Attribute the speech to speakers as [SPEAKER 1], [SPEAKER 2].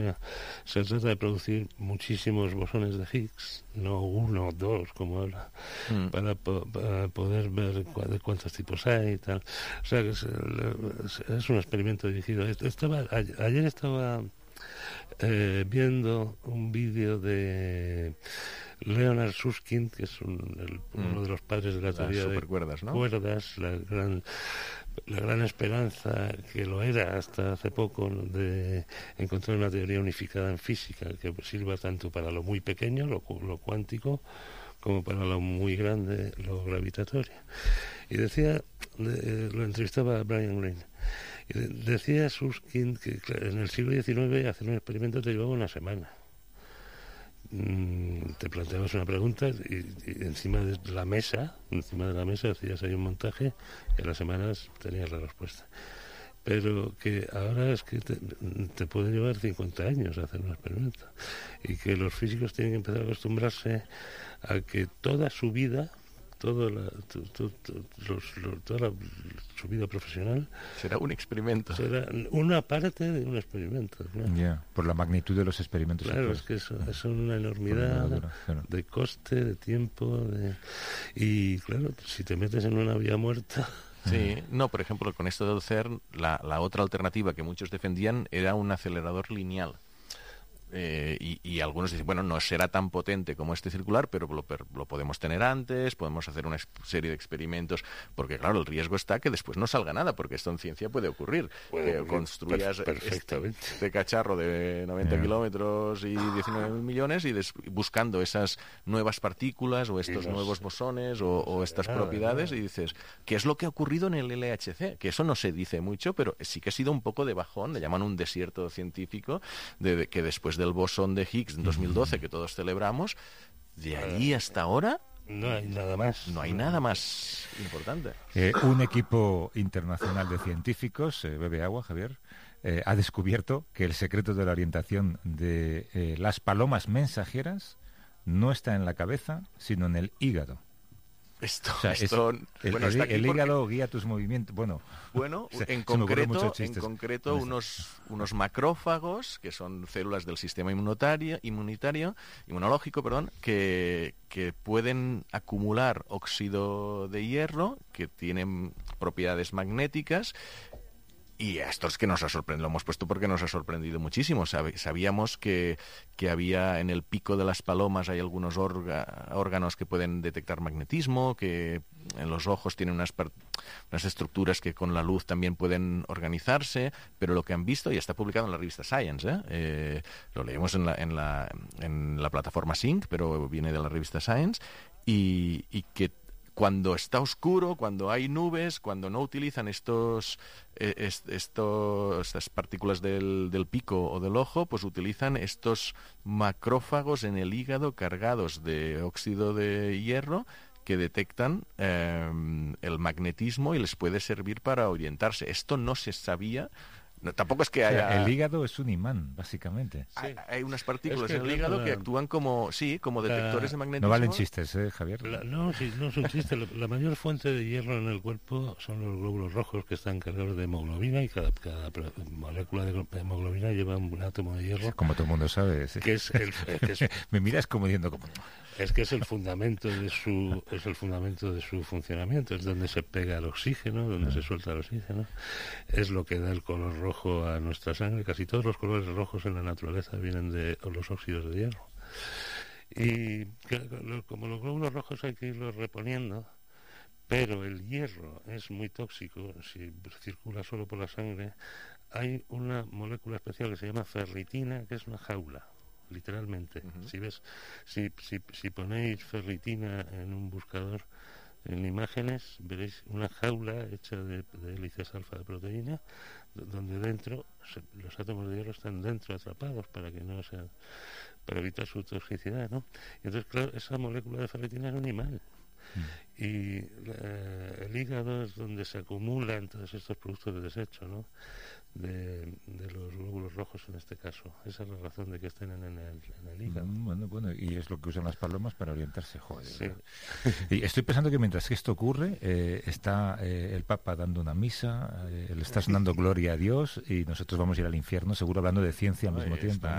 [SPEAKER 1] Se trata de producir muchísimos bosones de Higgs, no uno o dos como ahora, para poder ver de cuántos tipos hay y tal. O sea, que es un experimento dirigido. Ayer estaba viendo un vídeo de Leonard Susskind, que es uno de los padres de la teoría de
[SPEAKER 2] supercuerdas, ¿no?
[SPEAKER 1] Cuerdas, la gran esperanza, que lo era hasta hace poco, de encontrar una teoría unificada en física que sirva tanto para lo muy pequeño, lo cuántico, como para lo muy grande, lo gravitatorio. Y decía, lo entrevistaba a Brian Greene, y decía Susskind que en el siglo XIX hacer un experimento te llevaba una semana. Te planteabas una pregunta y encima de la mesa hacías ahí un montaje y a las semanas tenías la respuesta. Pero que ahora es que te puede llevar 50 años hacer un experimento, y que los físicos tienen que empezar a acostumbrarse a que toda su vida, toda su vida profesional
[SPEAKER 2] será un experimento,
[SPEAKER 1] será una parte de un experimento, claro.
[SPEAKER 3] Por la magnitud de los experimentos.
[SPEAKER 1] Claro, es que eso es una enormidad de coste, de tiempo, y claro, si te metes en una vía muerta.
[SPEAKER 2] Sí, no, por ejemplo, con esto del CERN, la otra alternativa que muchos defendían era un acelerador lineal. Y algunos dicen, bueno, no será tan potente como este circular, pero lo podemos tener antes, podemos hacer una serie de experimentos, porque claro, el riesgo está que después no salga nada, porque esto en ciencia puede ocurrir. Construyas este cacharro de 90 kilómetros y 19 millones y buscando esas nuevas partículas o estos nuevos bosones o estas propiedades, y dices, ¿qué es lo que ha ocurrido en el LHC? Que eso no se dice mucho, pero sí que ha sido un poco de bajón, le llaman un desierto científico, que después del bosón de Higgs en 2012 que todos celebramos, de allí hasta ahora
[SPEAKER 1] no hay nada más.
[SPEAKER 2] No hay nada más importante.
[SPEAKER 3] Un equipo internacional de científicos, bebe agua, Javier, ha descubierto que el secreto de la orientación de las palomas mensajeras no está en la cabeza, sino en el hígado. El hígado guía tus movimientos. Bueno,
[SPEAKER 2] en concreto unos macrófagos, que son células del sistema inmunológico, que pueden acumular óxido de hierro, que tienen propiedades magnéticas. Y a esto es que nos ha sorprendido, lo hemos puesto porque nos ha sorprendido muchísimo. Sabíamos que había en el pico de las palomas hay algunos órganos que pueden detectar magnetismo, que en los ojos tienen unas estructuras que con la luz también pueden organizarse, pero lo que han visto, y está publicado en la revista Science, lo leemos en la plataforma Sync, pero viene de la revista Science, y que cuando está oscuro, cuando hay nubes, cuando no utilizan estas partículas del pico o del ojo, pues utilizan estos macrófagos en el hígado cargados de óxido de hierro que detectan el magnetismo y les puede servir para orientarse. Esto no se sabía. No, tampoco es que haya...
[SPEAKER 3] El hígado es un imán, básicamente.
[SPEAKER 2] Hay unas partículas en el hígado que actúan como detectores de magnetismo.
[SPEAKER 3] No valen chistes, Javier.
[SPEAKER 1] No es un chiste. La mayor fuente de hierro en el cuerpo son los glóbulos rojos, que están cargados de hemoglobina, y cada molécula de hemoglobina lleva un átomo de hierro.
[SPEAKER 3] Como todo el mundo sabe. Sí. Me miras como diciendo...
[SPEAKER 1] Es que es el fundamento de su funcionamiento, es donde se pega el oxígeno, donde se suelta el oxígeno, es lo que da el color rojo a nuestra sangre. Casi todos los colores rojos en la naturaleza vienen de los óxidos de hierro. Y como los glóbulos rojos hay que irlos reponiendo, pero el hierro es muy tóxico si circula solo por la sangre. Hay una molécula especial que se llama ferritina, que es una jaula. Literalmente. Si ponéis ferritina en un buscador en imágenes, veréis una jaula hecha de hélices alfa de proteína, donde dentro los átomos de hierro están dentro atrapados para evitar su toxicidad, ¿no? Y entonces, claro, esa molécula de ferritina es un imán. Y el hígado es donde se acumulan todos estos productos de desecho, ¿no? de los glóbulos rojos en este caso. Esa es la razón de que estén en el hígado.
[SPEAKER 3] Bueno, y es lo que usan las palomas para orientarse, joder.
[SPEAKER 1] Sí.
[SPEAKER 3] Y estoy pensando que mientras que esto ocurre, está el Papa dando una misa, le está sonando Gloria a Dios, y nosotros vamos a ir al infierno, seguro hablando de ciencia al mismo tiempo.